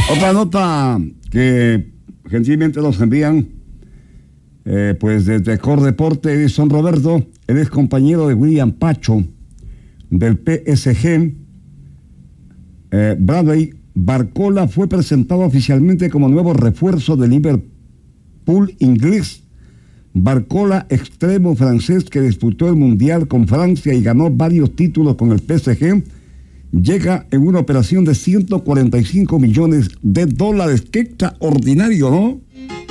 Otra nota que gentilmente nos envían, pues desde Cordeporte, Edison Roberto, él es compañero de William Pacho del PSG. Bradley Barcola fue presentado oficialmente como nuevo refuerzo de Liverpool inglés. Barcola, extremo francés que disputó el Mundial con Francia y ganó varios títulos con el PSG, llega en una operación de $145 millones. ¡Qué extraordinario!, ¿no?